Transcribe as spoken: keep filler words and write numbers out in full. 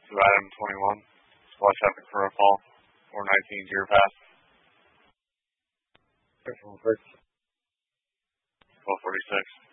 to item twenty-one, squad traffic for a fall, four nineteen Deer Path. First one first. twelve forty-six.